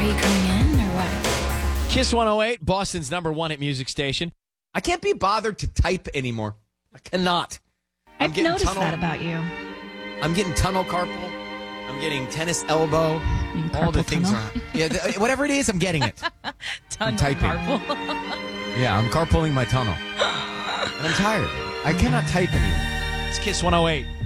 you coming in or what? Kiss 108, Boston's #1 hit music station. I can't be bothered to type anymore. I cannot. I've noticed that about you. I'm getting tunnel carpal. I'm getting tennis elbow. All the things tunnel? are. Whatever it is, I'm getting it. I'm typing. Yeah, I'm carpooling my tunnel. And I'm tired. I cannot type anymore. It's Kiss 108.